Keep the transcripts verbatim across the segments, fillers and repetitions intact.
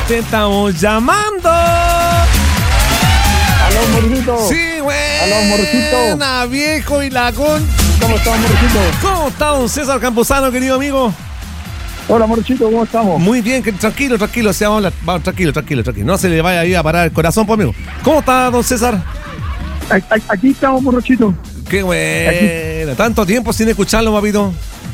Te estamos llamando. Aló, Morcito. Sí, güey. Aló, Morcito. Viejo y la con. ¿Cómo estás, Morcito? ¿Cómo está don César Campuzano, querido amigo? Hola, Morcito, ¿cómo estamos? Muy bien, que, tranquilo, tranquilo, se vamos, vamos, tranquilo, tranquilo, tranquilo. No se le vaya ahí a parar el corazón, pues, amigo. ¿Cómo está, don César? Aquí estamos, Morcito. Qué bueno. Tanto tiempo sin escucharlo, papito.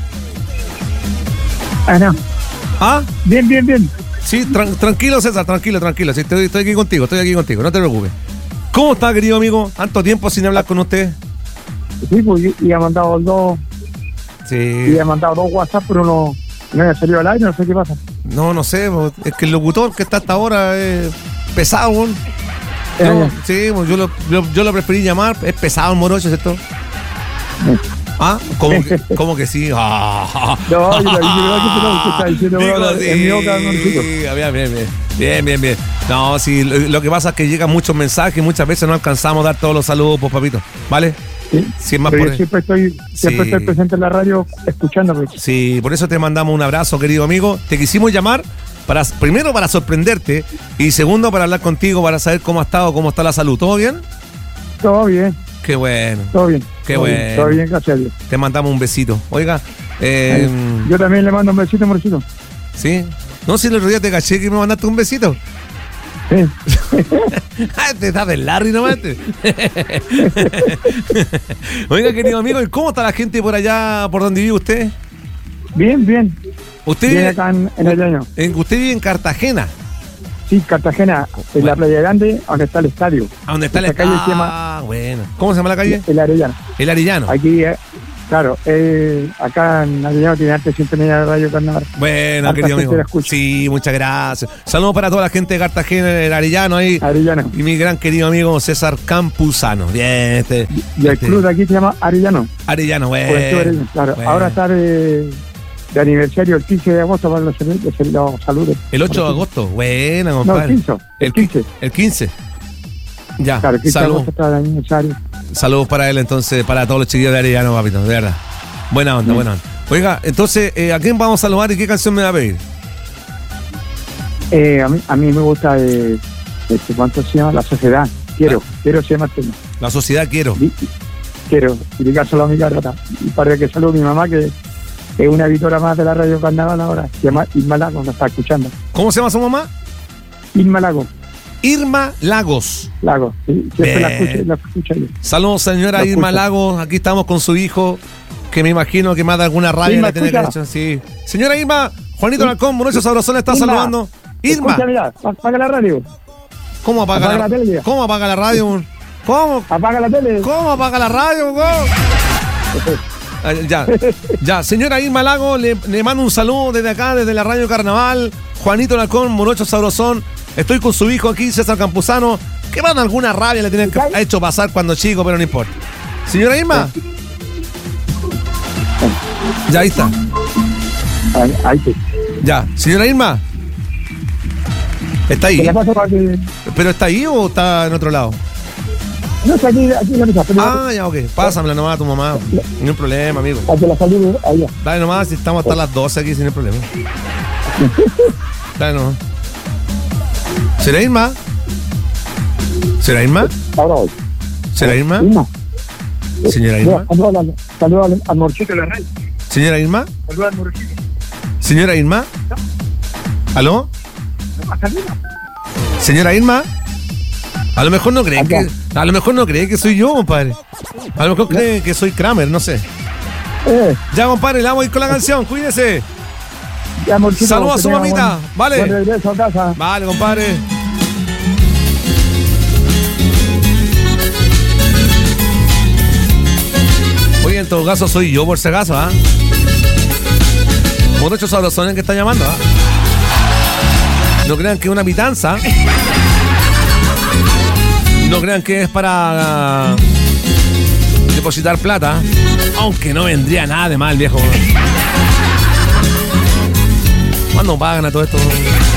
Ah, no. ¿Ah? Bien, bien, bien. Sí, tra- tranquilo, César, tranquilo, tranquilo. Sí, estoy, estoy aquí contigo, estoy aquí contigo, no te preocupes. ¿Cómo está, querido amigo? Tanto tiempo sin hablar con usted. Sí, pues, y, y ha mandado dos, Sí. y ha mandado dos WhatsApp, pero no, no ha salido al aire, no sé qué pasa. No, no sé, es que el locutor que está hasta ahora es pesado, ¿no? Eh, No, sí, yo lo, yo, yo lo preferí llamar, es pesado el morocho, ¿cierto? Ah, ¿cómo que, cómo que sí? Ah. No, yo, yo, yo creo que te lo está diciendo Digo, ahora sí. en mi boca, Morcito. Bien, bien, bien, bien, bien, bien. No, sí, lo, lo que pasa es que llegan muchos mensajes y muchas veces no alcanzamos a dar todos los saludos, pues, papito, ¿vale? Sí, Sí, es más pero por- yo siempre estoy, siempre Sí. estoy presente en la radio escuchando. Pues. Sí, por eso te mandamos un abrazo, querido amigo. Te quisimos llamar para, primero para sorprenderte y segundo para hablar contigo, para saber cómo ha estado, cómo está la salud. ¿Todo bien? Todo bien, Qué bueno. todo bien. Qué todo bueno. Bien, todo bien, gracias a Dios. Te mandamos un besito. Oiga, eh, Yo también le mando un besito, Morcito. ¿sí? No, si el otro día te caché que me mandaste un besito. Sí. Ah, te estás del Larry nomás. te. Oiga, querido amigo, ¿y cómo está la gente por allá, por donde vive usted? Bien, bien. ¿Usted Bien vive, acá en, en el año. en, usted vive en Cartagena? Sí, Cartagena, en la Playa Grande, donde está el estadio. ¿A dónde está la Esta calle ah, se llama bueno. ¿Cómo se llama la calle? El Arellano. El Arellano. Aquí, eh, claro, eh, acá en Arellano tiene arte sintonía de Radio Carnaval. Bueno, Harta querido gente amigo. la escucha. Sí, muchas gracias. Saludos para toda la gente de Cartagena, el Arellano ahí. Arellano. Y mi gran querido amigo César Campuzano. Bien, este. Y el este, club de aquí se llama Arellano. Arellano, bueno. Juventud Arellano, claro. bueno. Ahora está de, de aniversario el quince de agosto para los, los, los saludos. El ocho de agosto. Buena, No, compadre. el quince. El quince. El quince. Ya, Claro, el quince de saludos. agosto está de aniversario. Saludos para él, entonces, para todos los chiquillos de Arellano, papito, de verdad. Buena onda, Mm. buena onda. Oiga, entonces, eh, ¿a quién vamos a saludar y qué canción me va a pedir? Eh, a, mí, a mí me gusta, eh, este, ¿cuánto se llama? La Sociedad. Quiero, Ah. quiero se llama el tema. La Sociedad Quiero. Di- Quiero, y dedicárselo a mi carrota. Y para que salude a mi mamá, que es una editora más de la Radio Carnaval ahora. Se llama Irma Lago, nos está escuchando. ¿Cómo se llama su mamá? Irma Lago, Irma Lagos. Lago. Sí, siempre la Bien. escucho, la escucho yo. Saludos, señora Lo Irma escucho. Lagos. Aquí estamos con su hijo, que me imagino que más de alguna rabia Irma, le tiene que escucha. hecho. Sí. Señora Irma, Juanito Alarcón, Morocho Sabrosón, está Irma, saludando. Irma, Escucha, mira, apaga la radio. ¿cómo apaga, apaga la, la tele. ¿cómo apaga la radio? ¿Cómo? Apaga la tele. ¿Cómo apaga la radio? ¿Cómo? Ah, Ya, ya, señora Irma Lago, le, le mando un saludo desde acá, desde la Radio Carnaval. Juanito Alarcón, Morocho Sabrosón. Estoy con su hijo aquí, César Campuzano. Que van alguna rabia le tienen que, ha hecho pasar cuando chico, pero no importa. Señora Irma. Ya, ahí está. Ahí, ahí sí. Ya, señora Irma. ¿Está Te ahí? la paso para que... ¿Pero está ahí o está en otro lado? No sé, aquí, aquí la mesa, pero Ah, ya, ok. Pásamela nomás a tu mamá. No hay problema, amigo. para que la salude allá. Dale nomás, si estamos hasta las doce aquí sin el problema. Dale nomás. ¿Será Irma? ¿Será Irma? Ahora voy. ¿Será Irma? Irma. Señora Irma. Saludos al, saludos al, al Morchito de la radio. ¿Señora Irma? Saludos al Morchito. ¿Señora Irma? ¿Aló? Hasta arriba. ¿Señora Irma? A lo mejor no cree que, a lo mejor no cree que soy yo, compadre. A lo mejor cree que soy Kramer, no sé. Eh, Ya, compadre, le vamos a ir con la canción, cuídese. ya, Morchito. Saludos a que su tenga mamita, buen- vale. Buen regreso a casa. Vale, compadre. Oye, en todo caso soy yo por si acaso, ¿ah? Muchachos sabrosones que está llamando, ¿ah? No crean que es una pitanza. No crean que es para uh, depositar plata. Aunque no vendría nada de mal, viejo. ¿Cuándo pagan a todo esto?